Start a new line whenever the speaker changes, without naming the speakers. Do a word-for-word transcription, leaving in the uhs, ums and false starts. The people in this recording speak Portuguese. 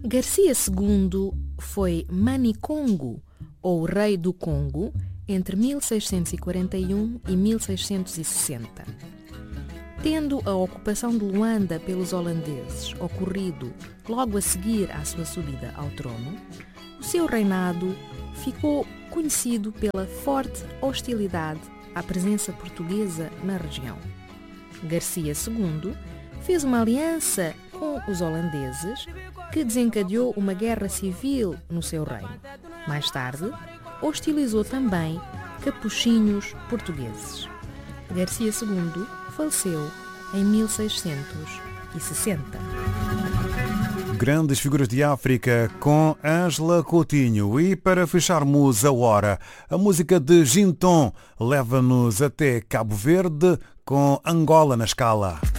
Garcia segundo foi Manicongo, ou Rei do Congo, entre mil seiscentos e quarenta e um e mil seiscentos e sessenta. Tendo a ocupação de Luanda pelos holandeses ocorrido logo a seguir à sua subida ao trono, o seu reinado ficou conhecido pela forte hostilidade à presença portuguesa na região. Garcia segundo fez uma aliança com os holandeses que desencadeou uma guerra civil no seu reino. Mais tarde, hostilizou também capuchinhos portugueses. Garcia segundo faleceu em mil seiscentos e sessenta.
Grandes figuras de África com Ângela Coutinho. E para fecharmos a hora, a música de Ginton leva-nos até Cabo Verde com Angola na escala.